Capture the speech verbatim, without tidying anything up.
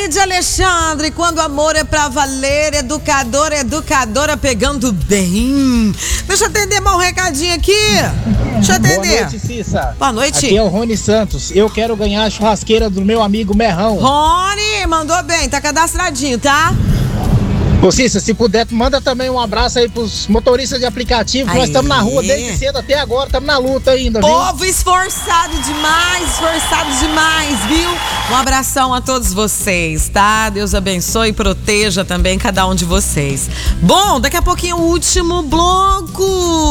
Cleide Alexandre, quando o amor é pra valer, educadora, educadora pegando bem. Deixa eu atender mais um recadinho aqui. Deixa eu atender. Boa noite, Cissa. Boa noite. Aqui é o Rony Santos. Eu quero ganhar a churrasqueira do meu amigo Merrão. Rony, mandou bem, tá cadastradinho, tá? Ô Cissa, se puder, manda também um abraço aí pros motoristas de aplicativo, que nós estamos na rua desde cedo até agora, estamos na luta ainda, viu? Povo esforçado demais, esforçado demais, viu? Um abração a todos vocês, tá? Deus abençoe e proteja também cada um de vocês. Bom, daqui a pouquinho o último bloco.